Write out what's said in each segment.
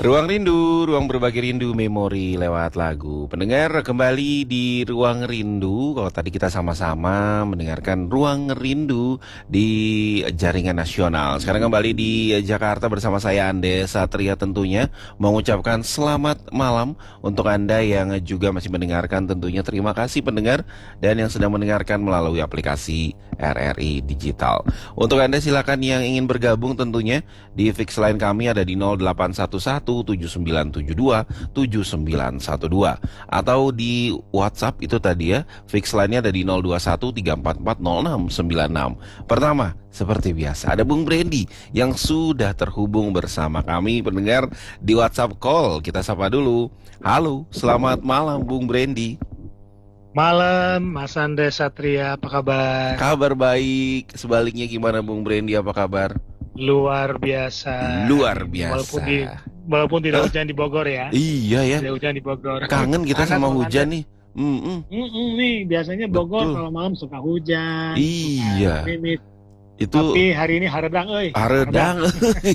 Ruang Rindu, ruang berbagi rindu memori lewat lagu. Pendengar kembali di Ruang Rindu. Kalau tadi kita sama-sama mendengarkan Ruang Rindu di jaringan nasional. Sekarang kembali di Jakarta bersama saya Andes Satria tentunya. Mengucapkan selamat malam untuk Anda yang juga masih mendengarkan tentunya. Terima kasih pendengar dan yang sedang mendengarkan melalui aplikasi RRI Digital. Untuk Anda silakan yang ingin bergabung tentunya di fix line kami ada di 081179727912 atau di WhatsApp itu tadi ya, fix line-nya ada di 0213440696. Pertama, seperti biasa ada Bung Brandy yang sudah terhubung bersama kami pendengar di WhatsApp call. Kita sapa dulu. Halo, selamat malam Bung Brandy. Malam, Mas Andes Satria, apa kabar? Kabar baik. Sebaliknya gimana Bung Brandy, apa kabar? Luar biasa. Luar biasa. Walaupun tidak hujan di Bogor ya. Iya ya. Tidak hujan di Bogor. Kangen kita sama hujan nih. Nih, biasanya Bogor Betul. kalau malam suka hujan. Iya. Itu Tapi hari ini haredang, haredang.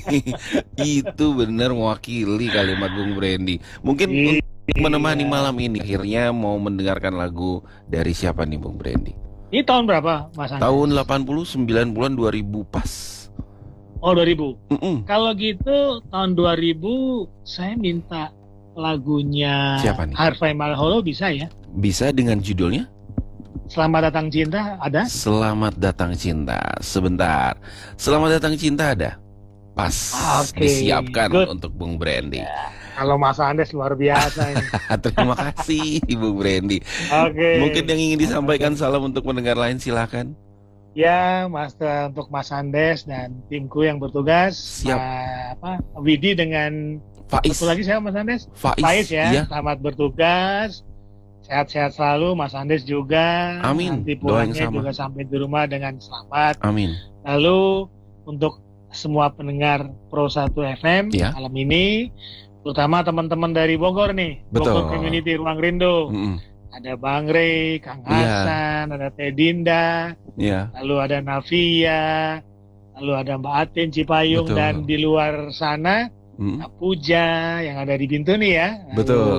Itu benar mewakili kalimat Bung Brandy. Mungkin untuk menemani malam ini akhirnya mau mendengarkan lagu dari siapa nih Bung Brandy? Ini tahun berapa, Mas Andes? Tahun 80, 90-an, 2000 pas. Oh, 2000. Kalau gitu tahun 2000 saya minta lagunya Siapa nih? Harvey Malaholo bisa ya? Bisa dengan judulnya? Selamat Datang Cinta ada? Selamat Datang Cinta. Sebentar. Selamat Datang Cinta ada? Pas. Oke, Disiapkan good. untuk Bung Brandy. Kalau Mas Andes luar biasa ini. Terima kasih Bung Brandy. Oke. Mungkin yang ingin disampaikan salam untuk pendengar lain silakan. Ya, untuk Mas Andes dan timku yang bertugas. Siap. Widi dengan Faiz. satu lagi saya Mas Andes. Faiz ya. iya. Selamat bertugas. Sehat-sehat selalu, Mas Andes juga. Amin. Nanti Doa yang pulangnya sama. juga sampai di rumah dengan selamat. Amin. Lalu untuk semua pendengar Pro 1 FM Ya. malam ini, terutama teman-teman dari Bogor nih, Betul. Bogor Community Ruang Rindu. Ada Bang Rey, Kang Hasan, ada Teh Dinda, lalu ada Navia, lalu ada Mbak Atin Cipayung, Betul. dan di luar sana Kak Puja yang ada di Bintuni ya. Lalu, Betul.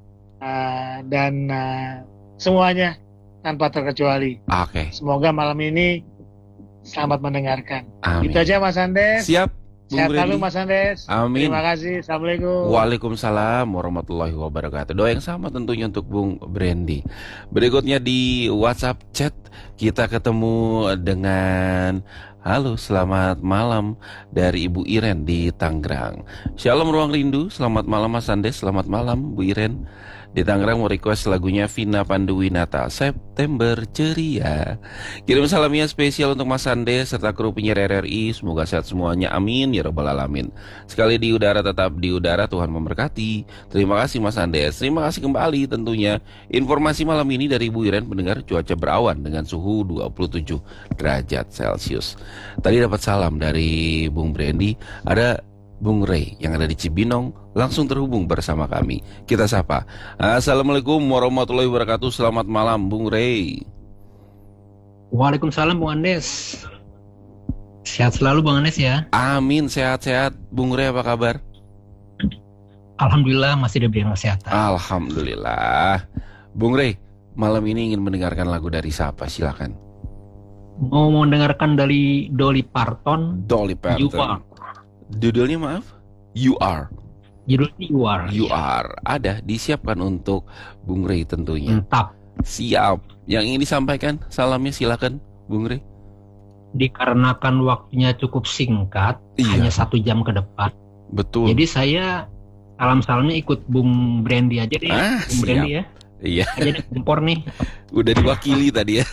Dan semuanya tanpa terkecuali. Oke. Semoga malam ini selamat mendengarkan. Amin. Itu aja Mas Andes. Siap. Bung Sehat selalu Brandy. Mas Andes. Amin. Terima kasih. Assalamualaikum. Waalaikumsalam warahmatullahi wabarakatuh. Doa yang sama tentunya untuk Bung Brandy. Berikutnya di WhatsApp chat kita ketemu dengan halo, selamat malam dari Ibu Iren di Tangerang. Shalom Ruang Rindu, selamat malam Mas Andes, selamat malam Bu Iren. Di Tangerang mau request lagunya Vina Panduwinata, September Ceria. Kirim salamnya spesial untuk Mas Andes serta kru penyiar RRI. Semoga sehat semuanya, amin ya rabbal alamin. Sekali di udara tetap di udara, Tuhan memberkati. Terima kasih Mas Andes. Terima kasih kembali tentunya. Informasi malam ini dari Bu Iren, pendengar cuaca berawan dengan suhu 27 derajat Celcius. Tadi dapat salam dari Bung Brandy, ada Bung Rey yang ada di Cibinong langsung terhubung bersama kami. Kita sapa. Assalamualaikum warahmatullahi wabarakatuh. Selamat malam Bung Rey. Waalaikumsalam Bung Andes. Sehat selalu Bung Andes ya. Amin, sehat-sehat. Bung Rey apa kabar? Alhamdulillah masih diberi kesehatan. Alhamdulillah. Bung Rey, malam ini ingin mendengarkan lagu dari siapa? Silakan. Mau mendengarkan dari Dolly Parton. Dolly Parton. You Are. Judulnya maaf? You Are. Judulnya You Are. You Are. Ada disiapkan untuk Bung Rey tentunya. Mantap. Siap. Yang ingin disampaikan salamnya silakan Bung Rey. Dikarenakan waktunya cukup singkat, hanya 1 jam ke depan. Betul. Jadi saya salam-salamnya ikut Bung Brandy aja deh. Bung siap. Brandy ya. Iya. Aja deh kompor nih. Udah diwakili tadi ya.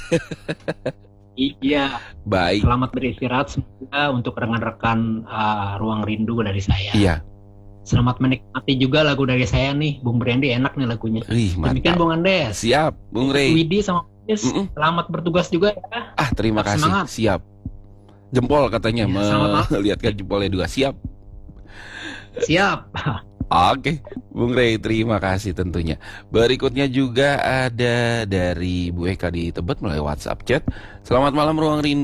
Iya. Baik. Selamat beristirahat semoga untuk rekan-rekan Ruang Rindu dari saya. Iya. Selamat menikmati juga lagu dari saya nih, Bung Brandy, enak nih lagunya. Mantap. Demikian Bung Andes. Siap, Bung Rey. Widi sama Andes, selamat bertugas juga ya. Terima kasih. Semangat. Siap. Jempol katanya, Ya, melihatkan jempolnya juga. Siap. Siap. Oke, Bung Rey, terima kasih tentunya. Berikutnya juga ada dari Bu Eka di Tebet melalui WhatsApp chat. Selamat malam Ruang Rindu.